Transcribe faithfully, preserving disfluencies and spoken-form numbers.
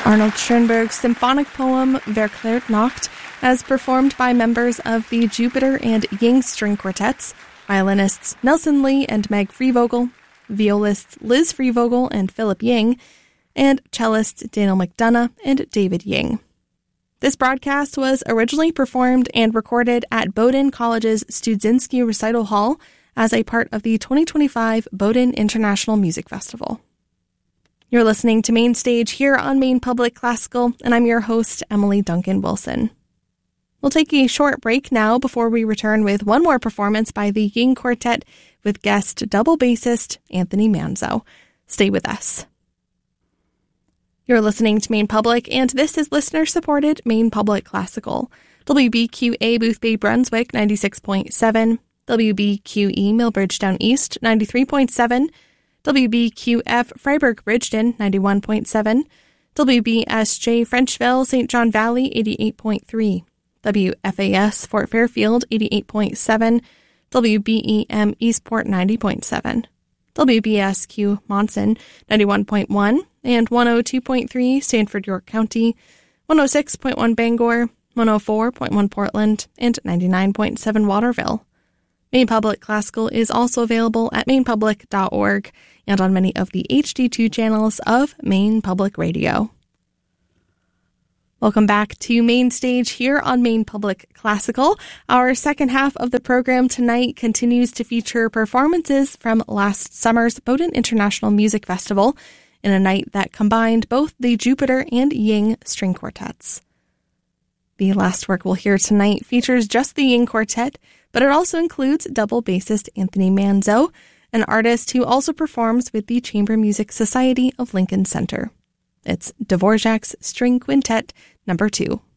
Arnold Schoenberg's symphonic poem Verklärte Nacht, as performed by members of the Jupiter and Ying string quartets, violinists Nelson Lee and Meg Freevogel, violists Liz Freevogel and Philip Ying, and cellists Daniel McDonough and David Ying. This broadcast was originally performed and recorded at Bowdoin College's Studzinski Recital Hall as a part of the twenty twenty-five Bowdoin International Music Festival. You're listening to Main Stage here on Maine Public Classical, and I'm your host, Emily Duncan Wilson. We'll take a short break now before we return with one more performance by the Ying Quartet with guest double bassist Anthony Manzo. Stay with us. You're listening to Maine Public, and this is listener-supported Maine Public Classical. W B Q A Boothbay Brunswick ninety-six point seven, W B Q E Millbridgetown East ninety-three point seven, W B Q F Freiburg Bridgeton ninety-one point seven, W B S J Frenchville Saint John Valley eighty-eight point three, W F A S Fort Fairfield eighty-eight point seven, W B E M Eastport ninety point seven, W B S Q Monson ninety-one point one, and one oh two point three Sanford York County, one oh six point one Bangor, one oh four point one Portland, and ninety-nine point seven Waterville. Maine Public Classical is also available at maine public dot org and on many of the H D two channels of Maine Public Radio. Welcome back to Main Stage here on Maine Public Classical. Our second half of the program tonight continues to feature performances from last summer's Bowdoin International Music Festival in a night that combined both the Jupiter and Ying string quartets. The last work we'll hear tonight features just the Ying Quartet, but it also includes double bassist Anthony Manzo, an artist who also performs with the Chamber Music Society of Lincoln Center. It's Dvorak's String Quintet Number Two.